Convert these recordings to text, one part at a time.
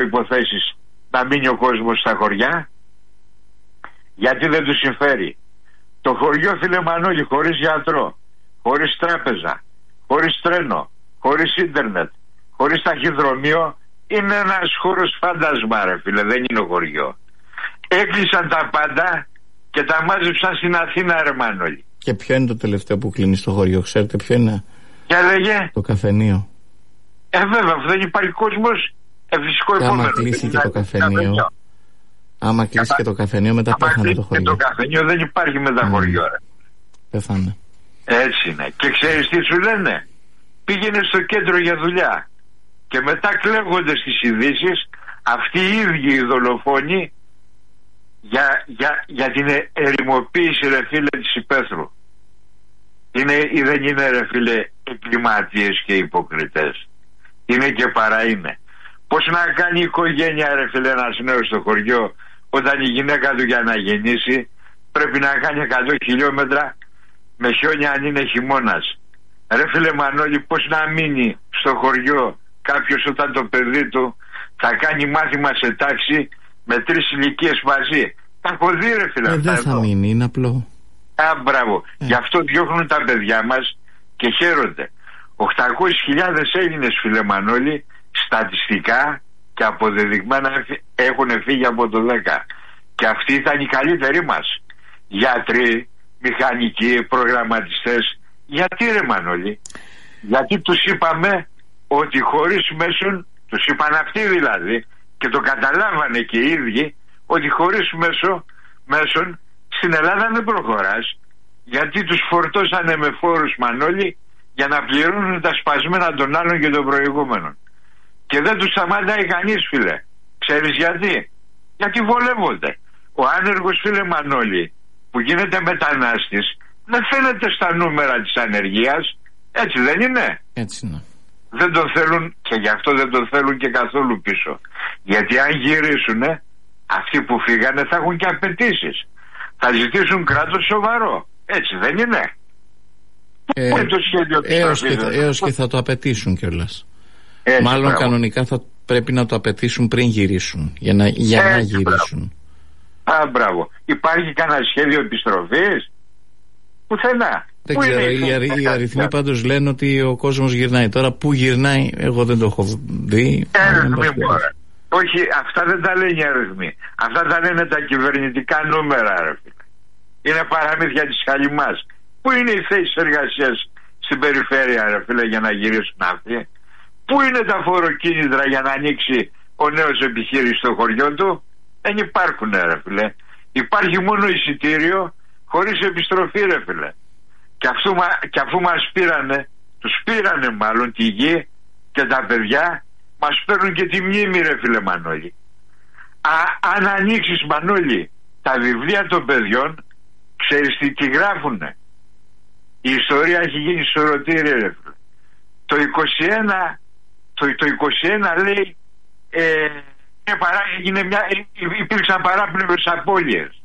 προϋποθέσεις να μείνει ο κόσμος στα χωριά. Γιατί δεν του συμφέρει. Το χωριό, φίλε Μανώλη, χωρίς γιατρό, χωρίς τράπεζα, χωρίς τρένο, χωρίς ίντερνετ, χωρίς ταχυδρομείο, είναι ένας χώρος φάντασμα, ρε φίλε, δεν είναι χωριό. Έκλεισαν τα πάντα και τα μάζεψαν στην Αθήνα, ρε Μανώλη. Και ποιο είναι το τελευταίο που κλείνει στο χωριό, ξέρετε ποιο είναι? Για λέγε. Το καφενείο. Βέβαια, αφού δεν υπάρχει κόσμος, φυσικό επόμενο. Άμα κλείσει και το καφενείο, άμα κλείσει και το καφενείο, μετά πέθανε το χωριό. Και το καφενείο δεν υπάρχει μετά χωριό, ρε. Πέθανε. Έτσι είναι. Και ξέρεις τι σου λένε? Πήγαινε στο κέντρο για δουλειά. Και μετά κλαίγονται στις ειδήσεις αυτοί οι ίδιοι οι δολοφόνοι για την ερημοποίηση, ρε φίλε, της υπαίθρου. Είναι ή δεν είναι, ρε φίλε, εγκληματίες και υποκριτές? Είναι και παρά είναι. Πώς να κάνει η οικογένεια, ρε φίλε, ένας νέος στο χωριό, όταν η γυναίκα του για να γεννήσει πρέπει να κάνει 100 χιλιόμετρα με χιόνια αν είναι χειμώνας? Ρε φίλε Μανώλη, πώς να μείνει στο χωριό κάποιος όταν το παιδί του θα κάνει μάθημα σε τάξη με 3 ηλικίες μαζί? Τα έχω δει, ρε φίλε. Δεν θα μείνει, είναι απλό. Μπράβο. Γι' αυτό διώχνουν τα παιδιά μας και χαίρονται. 800.000 Έλληνες, φίλε Μανώλη, στατιστικά και αποδεδειγμένα έχουν φύγει από το 10. Και αυτοί ήταν οι καλύτεροι μας. Γιατροί, μηχανικοί, προγραμματιστές. Γιατί, ρε Μανώλη? Γιατί τους είπαμε ότι χωρίς μέσον, τους είπαν αυτοί δηλαδή, και το καταλάβανε και οι ίδιοι, ότι χωρίς μέσον στην Ελλάδα δεν προχωράς. Γιατί τους φορτώσανε με φόρους, Μανώλη, για να πληρώνουν τα σπασμένα των άλλων και των προηγούμενων. Και δεν τους σταματάει κανείς, φίλε. Ξέρεις γιατί? Γιατί βολεύονται. Ο άνεργος, φίλε Μανώλη, που γίνεται μετανάστης, δεν φαίνεται στα νούμερα της ανεργίας. Έτσι δεν είναι? Έτσι είναι. Δεν τον θέλουν και γι' αυτό δεν τον θέλουν και καθόλου πίσω. Γιατί αν γυρίσουνε, αυτοί που φύγανε θα έχουν και απαιτήσεις. Θα ζητήσουν κράτος σοβαρό. Έτσι δεν είναι? Το σχέδιο έως και θα το απαιτήσουν κιόλας. Μάλλον πράγμα. Κανονικά θα πρέπει να το απαιτήσουν πριν γυρίσουν. Για να γυρίσουν. Μπράβο. Υπάρχει κανένα σχέδιο επιστροφής? Πουθενά. Δεν ξέρω, οι αριθμοί πάντως λένε ότι ο κόσμος γυρνάει. Τώρα που γυρνάει, εγώ δεν το έχω δει. Όχι, αυτά δεν τα λένε οι αριθμοί. Αυτά τα λένε τα κυβερνητικά νούμερα, ρε φίλε. Είναι παραμύθια της χαλιμάς. Πού είναι οι θέσεις εργασίας στην περιφέρεια, ρε φίλε, για να γυρίσουν αυτοί? Πού είναι τα φοροκίνητρα για να ανοίξει ο νέος επιχείρηση στο χωριό του? Δεν υπάρχουν, ρε φίλε. Υπάρχει μόνο εισιτήριο χωρίς επιστροφή, ρε φίλε. Και αφού μας πήρανε, τους πήρανε μάλλον τη γη και τα παιδιά, μας παίρνουν και τη μνήμη, ρε φίλε Μανώλη. Αν ανοίξεις, Μανώλη, τα βιβλία των παιδιών, ξέρεις τι γράφουνε? Η ιστορία έχει γίνει σωρωτήρια, ρε φίλε. Το 21 λέει υπήρξαν παράπλευρες απώλειες.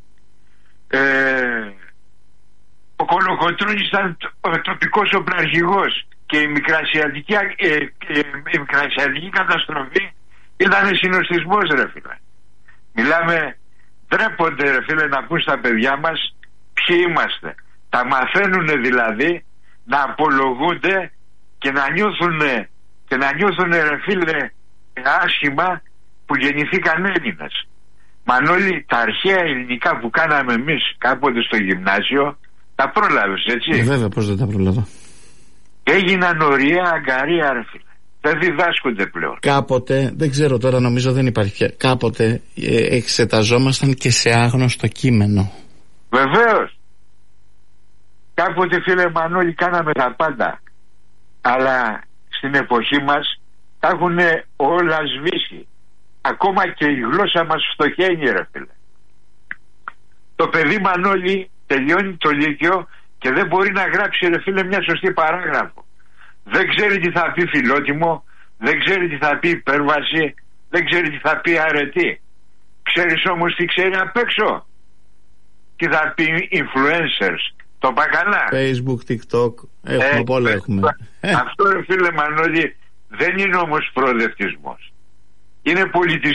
Ο Κολοκοτρώνης ήταν τοπικός οπλαρχηγός και η μικρασιατική καταστροφή ήταν συνοστισμός, ρε φίλε. Μιλάμε, ντρέπονται, ρε φίλε, να πούν στα παιδιά μας ποιοι είμαστε. Τα μαθαίνουν δηλαδή να απολογούνται και να νιώθουν, ρε φίλε, άσχημα που γεννηθήκαν Έλληνες. Μανώλη, τα αρχαία ελληνικά που κάναμε εμείς κάποτε στο γυμνάσιο, τα πρόλαβες, έτσι? Βέβαια, πώς δεν τα πρόλαβα. Έγιναν ωραία αγκαρία, ρε φίλε. Δεν διδάσκονται πλέον. Κάποτε, δεν ξέρω τώρα, νομίζω δεν υπάρχει πια. Κάποτε εξεταζόμασταν και σε άγνωστο κείμενο. Βεβαίως. Κάποτε, φίλε Μανώλη, κάναμε τα πάντα. Αλλά στην εποχή μας τα έχουν όλα σβήσει. Ακόμα και η γλώσσα μας φτωχαίνει, ρε φίλε. Το παιδί, Μανώλη, τελειώνει το λύκειο και δεν μπορεί να γράψει, ρε φίλε, μια σωστή παράγραφο. Δεν ξέρει τι θα πει φιλότιμο, δεν ξέρει τι θα πει υπέρβαση, δεν ξέρει τι θα πει αρετή. Ξέρεις όμως τι ξέρει απ' έξω? Τι θα πει influencers? Το μπακαλά. Facebook, TikTok, έχουμε πολλά έχουμε. Αυτό, ρε φίλε Μανώλη, δεν είναι όμως προοδευτισμός. είναι πολιτισμό.